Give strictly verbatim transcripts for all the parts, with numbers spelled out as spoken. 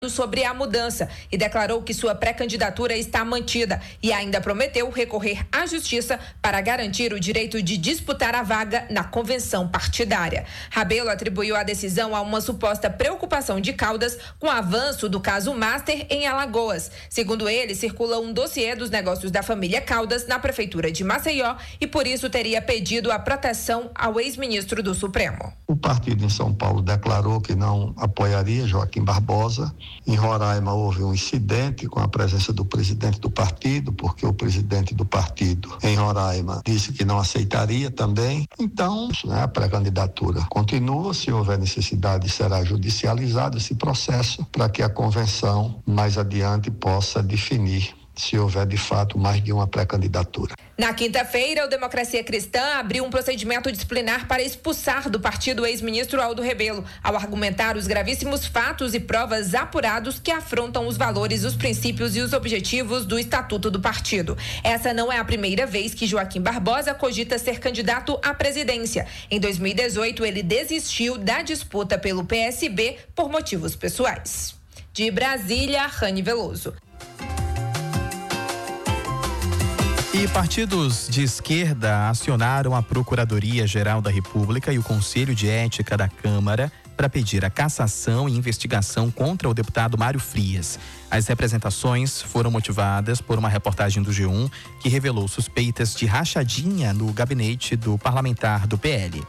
sobre a mudança e declarou que sua pré-candidatura está mantida e ainda prometeu recorrer à justiça para garantir o direito de disputar a vaga na convenção partidária. Rabelo atribuiu a decisão a uma suposta preocupação de Caldas com o avanço do caso Master em Alagoas. Segundo ele, circula um dossiê dos negócios da família Caldas na prefeitura de Maceió e por isso teria pedido a proteção ao ex-ministro do Supremo. O partido em São Paulo declarou que não apoiaria Joaquim Barbosa. Em Roraima houve um incidente com a presença do presidente do partido, porque o presidente do partido em Roraima disse que não aceitaria também. Então, né, a pré-candidatura continua. Se houver necessidade, será judicializado esse processo para que a convenção mais adiante possa definir se houver de fato mais de uma pré-candidatura. Na quinta-feira, o Democracia Cristã abriu um procedimento disciplinar para expulsar do partido o ex-ministro Aldo Rebelo, ao argumentar os gravíssimos fatos e provas apurados que afrontam os valores, os princípios e os objetivos do estatuto do partido. Essa não é a primeira vez que Joaquim Barbosa cogita ser candidato à presidência. Em dois mil e dezoito, ele desistiu da disputa pelo P S B por motivos pessoais. De Brasília, Rani Veloso. E partidos de esquerda acionaram a Procuradoria-Geral da República e o Conselho de Ética da Câmara para pedir a cassação e investigação contra o deputado Mário Frias. As representações foram motivadas por uma reportagem do G um que revelou suspeitas de rachadinha no gabinete do parlamentar do P L.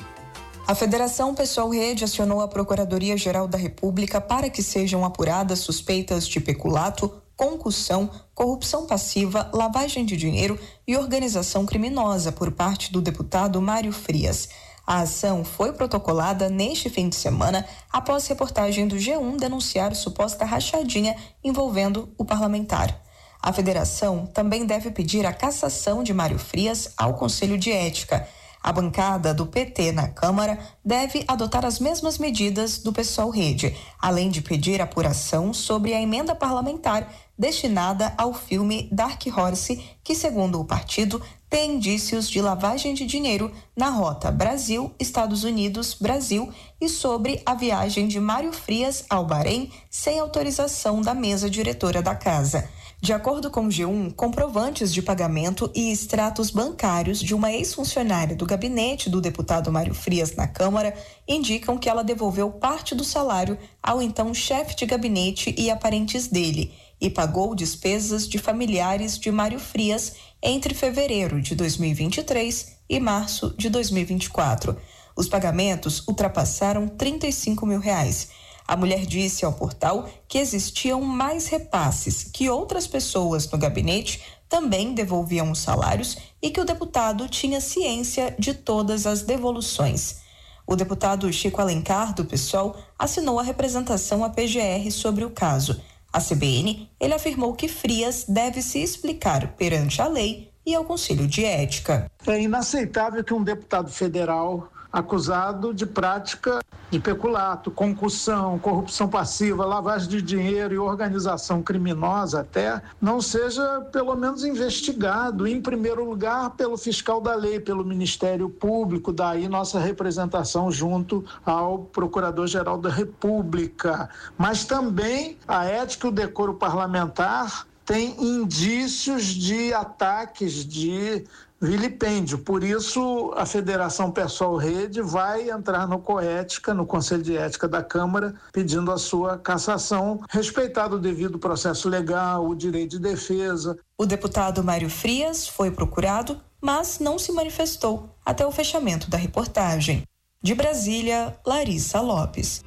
A Federação Pessoal Rede acionou a Procuradoria-Geral da República para que sejam apuradas suspeitas de peculato, concussão, corrupção passiva, lavagem de dinheiro e organização criminosa por parte do deputado Mário Frias. A ação foi protocolada neste fim de semana após reportagem do G um denunciar suposta rachadinha envolvendo o parlamentar. A federação também deve pedir a cassação de Mário Frias ao Conselho de Ética. A bancada do P T na Câmara deve adotar as mesmas medidas do Pessoal Rede, além de pedir apuração sobre a emenda parlamentar destinada ao filme Dark Horse, que, segundo o partido, tem indícios de lavagem de dinheiro na rota Brasil-Estados Unidos-Brasil e sobre a viagem de Mário Frias ao Bahrein sem autorização da mesa diretora da casa. De acordo com o G um, comprovantes de pagamento e extratos bancários de uma ex-funcionária do gabinete do deputado Mário Frias na Câmara indicam que ela devolveu parte do salário ao então chefe de gabinete e a parentes dele e pagou despesas de familiares de Mário Frias entre fevereiro de dois mil e vinte e três e março de dois mil e vinte e quatro. Os pagamentos ultrapassaram trinta e cinco mil reais. A mulher disse ao portal que existiam mais repasses, que outras pessoas no gabinete também devolviam os salários e que o deputado tinha ciência de todas as devoluções. O deputado Chico Alencar, do PSOL, assinou a representação à P G R sobre o caso. A C B N, ele afirmou que Frias deve se explicar perante a lei e ao Conselho de Ética. É inaceitável que um deputado federal acusado de prática de peculato, concussão, corrupção passiva, lavagem de dinheiro e organização criminosa até, não seja pelo menos investigado, em primeiro lugar pelo fiscal da lei, pelo Ministério Público, daí nossa representação junto ao Procurador-Geral da República. Mas também a ética e o decoro parlamentar tem indícios de ataques, de vilipêndio. Por isso, a Federação Pessoal Rede vai entrar no Coética, no Conselho de Ética da Câmara, pedindo a sua cassação, respeitado o devido processo legal, o direito de defesa. O deputado Mário Frias foi procurado, mas não se manifestou até o fechamento da reportagem. De Brasília, Larissa Lopes.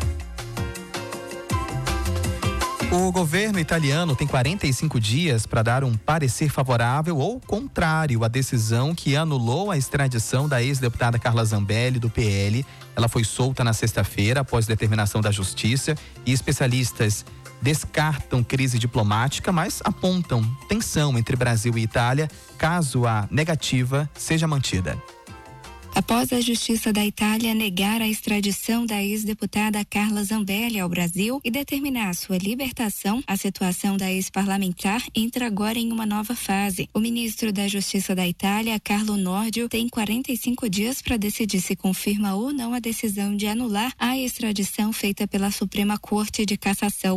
O governo italiano tem quarenta e cinco dias para dar um parecer favorável ou contrário à decisão que anulou a extradição da ex-deputada Carla Zambelli, do P L. Ela foi solta na sexta-feira após determinação da Justiça e especialistas descartam crise diplomática, mas apontam tensão entre Brasil e Itália caso a negativa seja mantida. Após a Justiça da Itália negar a extradição da ex-deputada Carla Zambelli ao Brasil e determinar sua libertação, a situação da ex-parlamentar entra agora em uma nova fase. O ministro da Justiça da Itália, Carlo Nordio, tem quarenta e cinco dias para decidir se confirma ou não a decisão de anular a extradição feita pela Suprema Corte de Cassação.